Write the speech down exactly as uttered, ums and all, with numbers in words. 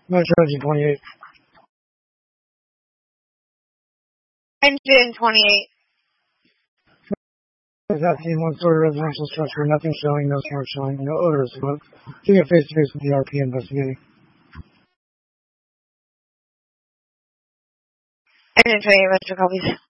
No, charging twenty-eight. Engine twenty-eight. Is that the one-story residential structure? Nothing showing, no smoke showing, no odors. Doing a face-to-face with the R P investigating. Engine twenty-eight, Mister Copies.